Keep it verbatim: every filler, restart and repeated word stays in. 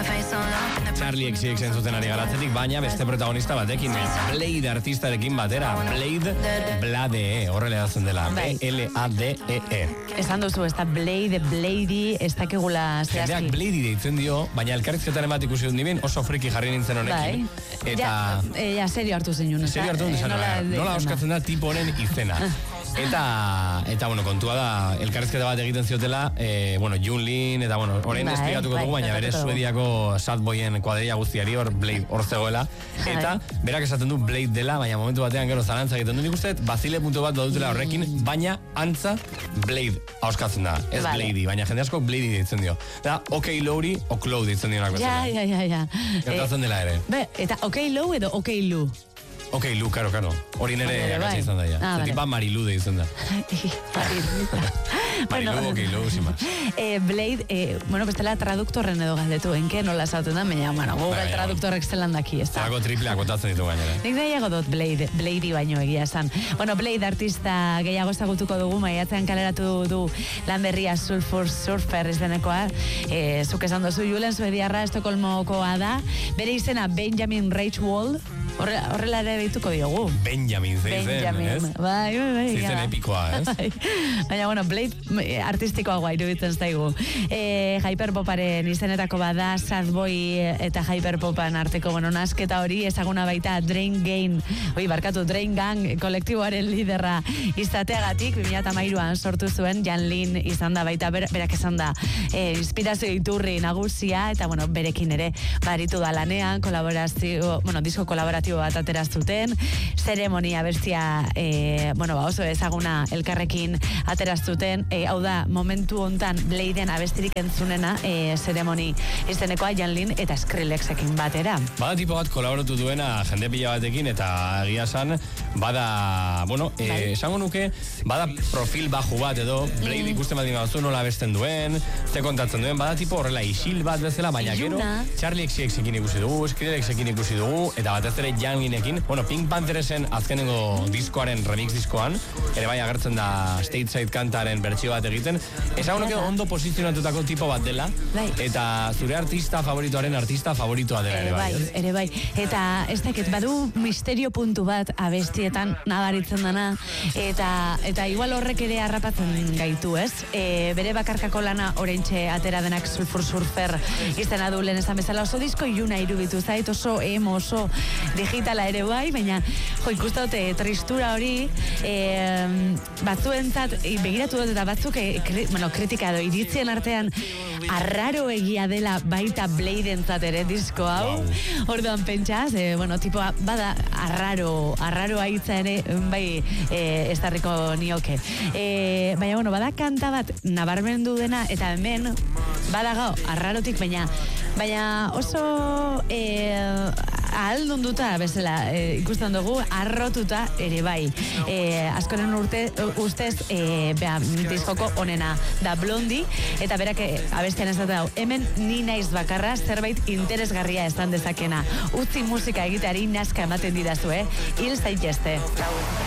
Charlie X C X entzuten ari garatzetik, baina beste protagonista batekin, Blade artistarekin batera, Blade Blade, horrela dazen dela, B L A D E E. Esan duzu, ez da Blade, Bladey, ez dakegula zehazki. Jendeak Bladey deitzen dio, baina elkarrizketaren bat ikusi dut nibin, oso friki jarri nintzen honekin. Bai. Eta... Ja, ja, serio hartu zinun, ez da? Serio hartu zinun, nola, nola oskatzen da tiporen izena. Eta, eta, bueno, kontua da, elkarrizketa bat egiten ziotela, eh, bueno, Jun Lin, eta, bueno, orain bai, esplikatuko bai, dugu, baina bere suediako sad boyen kuadrilla guztiari hor Blade hor zegoela, eta berak esaten du Blade dela, baina momentu batean gero zalantza egiten du, nik uste, bazile puntu bat badutela horrekin, baina antza Blade hauskatzen da, ez vale. Bladey, baina jende asko Bladey deitzen dio. Eta, OK Lowry, Oklow deitzen dio nakon. Ja, ja, ja, ja. Gertatzen dela ere. Be, eta OK Low edo OK Lu? Ok, Lu, karo, karo. Hori nere agatza izan da, ja. Ah, Zetipa vale. Marilu de izan da. Marilu. Marilu, ok, Lu, zima. Eh, Blade, eh, bueno, bestela traduktorren edo galdetu, enke nola esaten da, baina, bueno, Google ba, traduktorrek zelan daki, ez da. Zago triple akotatzen ditu gainera. Nik nahiago dut Blade, Bladey baino egia esan. Bueno, Blade artista gehiago ezagutuko dugu, maiatzean kaleratu du lan berria Sulfur Surfer izdenekoa. Eh, zuk esan duzu, Julen Suediarra, Estokolmokoa da. Bere izena Benjamin Reichwald. Horrela ere dituko diogu. Benjamin, zeizen, Benjamin, ez? Bai, bai, bai. Zeizen epikoa, ez? Bai. Baina, bueno, Blade artistikoa guai iruditzen zaigu. E, Hyperpoparen izenetako bada, Sadboy eta Hyperpopan arteko, bueno, nasketa hori, ezaguna baita Drain Gang, oi, barkatu, Drain Gang kolektiboaren liderra izateagatik, bi mila hamairuan sortu zuen, Jan Lin izan da baita, ber, berak izan da, e, inspirazio iturri nagusia, eta, bueno, berekin ere, baritu da lanean, kolaborazio, bueno, disko kolaborazio bat ateraztuten, zeremonia bestia, e, bueno, ba, oso ezaguna elkarrekin ateraztuten, e, hau da, momentu hontan Bladeen abestirik entzunena, e, zeremoni izenekoa Jan Lin eta Skrillexekin batera. Bada tipo bat kolaboratu duena jende pila batekin, eta egia san, bada, bueno, e, esango nuke, bada profil baju bat edo, Blade mm. ikusten bat dinazu nola abesten duen, ze kontatzen duen, bada tipo horrela isil bat bezala, baina gero, Charlie X C Xekin ikusi dugu, Skrillexekin ikusi dugu, eta batez ere Jan Linekin, bueno, Pink Pantheresen azkenengo diskoaren remix diskoan, ere bai agertzen da Stateside kantaren bertsio bat egiten, esan honek ondo posizionatutako tipo bat dela, bai. Eta zure artista favoritoaren artista favoritoa dela ere bai. Bai, ere bai, eta ez dakit, badu misterio puntu bat abestietan nabaritzen dana, eta, eta igual horrek ere harrapatzen gaitu, ez? E, bere bakarkako lana oraintxe atera denak Sulfur Surfer izena du lehen esan bezala, oso disko iluna iruditu zait, oso emo, oso digitala ere bai, baina jo, ikustote tristura hori e, batzuentzat e, begiratu dut eta batzuk e, kri, bueno, kritika edo iritzien artean arraro egia dela baita Bladeentzat ere disko hau. Wow. Orduan pentsaz, e, bueno, tipoa bada arraro, arraro haitza ere bai e, ez darriko nioke. E, baina, bueno, bada kanta bat nabarmendu dena eta hemen badago arrarotik, baina baina oso e, ahaldunduta bezala e, ikusten dugu, arrotuta ere bai. E, askoren urte, ustez e, bea, diskoko onena da Blondie, eta berak abestean ez da hemen ni naiz bakarra zerbait interesgarria esan dezakena. Utzi musika egiteari nazka ematen didazu, eh? Hil zaitezte.